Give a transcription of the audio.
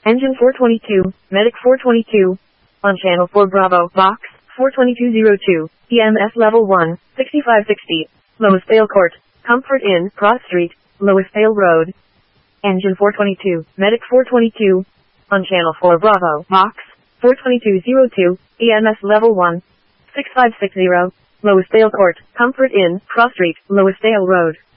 Engine 422, Medic 422. On Channel 4 Bravo, Box 42202, EMS Level 1, 6560. Loisdale Court, Comfort Inn, Cross Street, Loisdale Road. Engine 422, Medic 422. On Channel 4 Bravo, Box 42202, EMS Level 1, 6560. Loisdale Court, Comfort Inn, Cross Street, Loisdale Road.